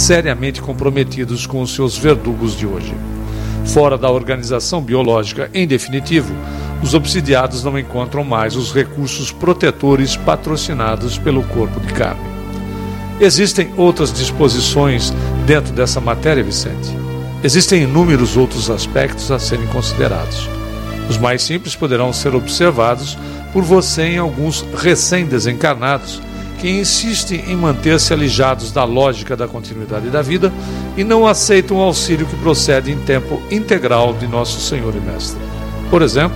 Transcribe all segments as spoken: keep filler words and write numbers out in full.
seriamente comprometidos com os seus verdugos de hoje. Fora da organização biológica, em definitivo, os obsidiados não encontram mais os recursos protetores patrocinados pelo corpo de carne. Existem outras disposições dentro dessa matéria, Vicente. Existem inúmeros outros aspectos a serem considerados. Os mais simples poderão ser observados por você em alguns recém-desencarnados que insistem em manter-se alijados da lógica da continuidade da vida e não aceitam o auxílio que procede em tempo integral de nosso Senhor e Mestre. Por exemplo,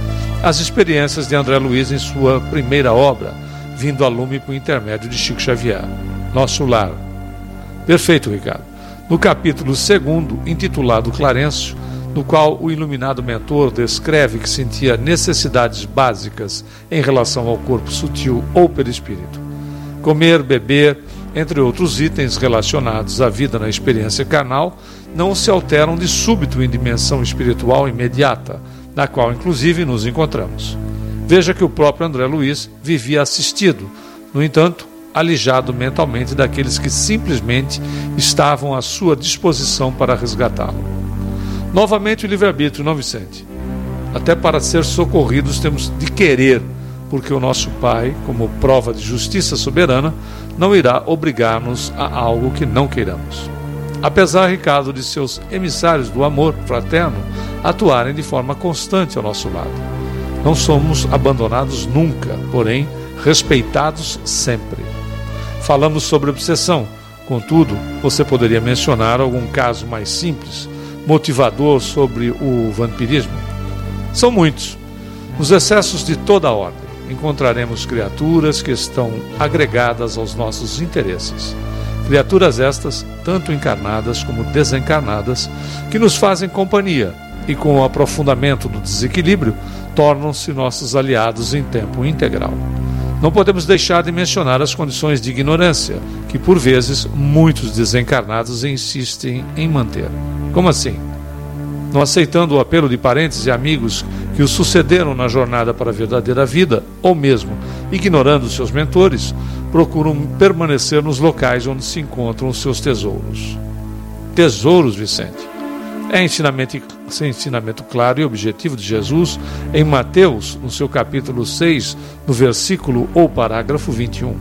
as experiências de André Luiz em sua primeira obra, vindo a lume por intermédio de Chico Xavier, Nosso Lar. Perfeito, Ricardo. No capítulo segundo, intitulado Clarencio, no qual o iluminado mentor descreve que sentia necessidades básicas em relação ao corpo sutil ou perispírito. Comer, beber, entre outros itens relacionados à vida na experiência carnal, não se alteram de súbito em dimensão espiritual imediata, na qual inclusive nos encontramos. Veja que o próprio André Luiz vivia assistido, no entanto, alijado mentalmente daqueles que simplesmente estavam à sua disposição para resgatá-lo. Novamente o livre-arbítrio, não, Vicente? Até para ser socorridos temos de querer, porque o nosso Pai, como prova de justiça soberana, não irá obrigar-nos a algo que não queiramos. Apesar, Ricardo, de seus emissários do amor fraterno atuarem de forma constante ao nosso lado. Não somos abandonados nunca, porém, respeitados sempre. Falamos sobre obsessão, contudo, você poderia mencionar algum caso mais simples, motivador sobre o vampirismo? São muitos. Nos excessos de toda a ordem, encontraremos criaturas que estão agregadas aos nossos interesses. Criaturas estas, tanto encarnadas como desencarnadas, que nos fazem companhia e, com o aprofundamento do desequilíbrio, tornam-se nossos aliados em tempo integral. Não podemos deixar de mencionar as condições de ignorância, que por vezes muitos desencarnados insistem em manter. Como assim? Não aceitando o apelo de parentes e amigos que os sucederam na jornada para a verdadeira vida, ou mesmo ignorando seus mentores, procuram permanecer nos locais onde se encontram os seus tesouros. Tesouros, Vicente. É ensinamento, esse ensinamento claro e objetivo de Jesus em Mateus, no seu capítulo seis, no versículo ou parágrafo vinte e um,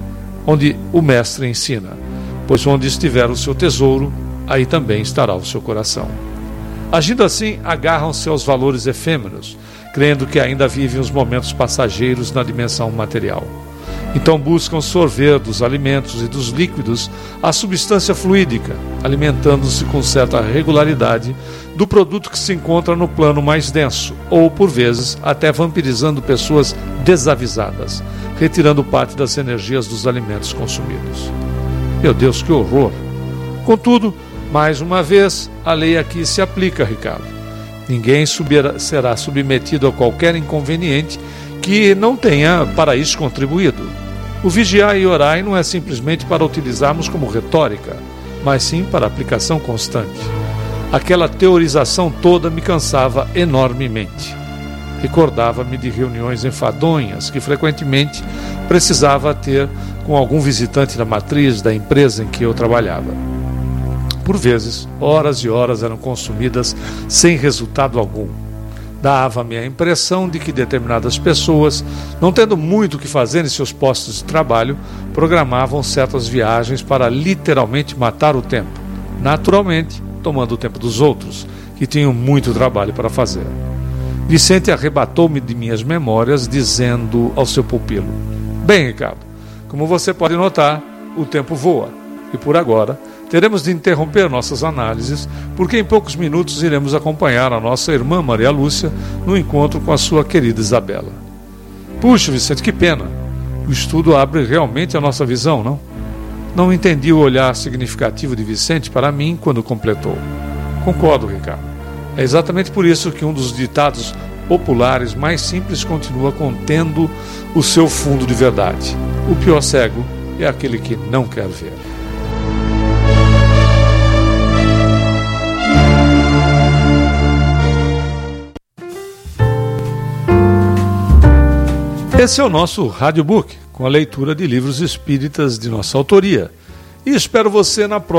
onde o mestre ensina: pois onde estiver o seu tesouro, aí também estará o seu coração. Agindo assim, agarram-se aos valores efêmeros, crendo que ainda vivem os momentos passageiros na dimensão material. Então buscam sorver dos alimentos e dos líquidos a substância fluídica, alimentando-se com certa regularidade do produto que se encontra no plano mais denso, ou, por vezes, até vampirizando pessoas desavisadas, retirando parte das energias dos alimentos consumidos. Meu Deus, que horror! Contudo, mais uma vez, a lei aqui se aplica, Ricardo. Ninguém subirá, será submetido a qualquer inconveniente que não tenha para isso contribuído. O vigiar e orar não é simplesmente para utilizarmos como retórica, mas sim para aplicação constante. Aquela teorização toda me cansava enormemente. Recordava-me de reuniões enfadonhas que frequentemente precisava ter com algum visitante da matriz da empresa em que eu trabalhava. Por vezes, horas e horas eram consumidas sem resultado algum. Dava-me a impressão de que determinadas pessoas, não tendo muito o que fazer em seus postos de trabalho, programavam certas viagens para literalmente matar o tempo, naturalmente tomando o tempo dos outros, que tinham muito trabalho para fazer. Vicente arrebatou-me de minhas memórias, dizendo ao seu pupilo: bem, Ricardo, como você pode notar, o tempo voa, e por agora teremos de interromper nossas análises, porque em poucos minutos iremos acompanhar a nossa irmã Maria Lúcia no encontro com a sua querida Isabela. Puxa, Vicente, que pena! O estudo abre realmente a nossa visão, não? Não entendi o olhar significativo de Vicente para mim quando completou. Concordo, Ricardo. É exatamente por isso que um dos ditados populares mais simples continua contendo o seu fundo de verdade. O pior cego é aquele que não quer ver. Esse é o nosso Radiobook, com a leitura de livros espíritas de nossa autoria. E espero você na próxima.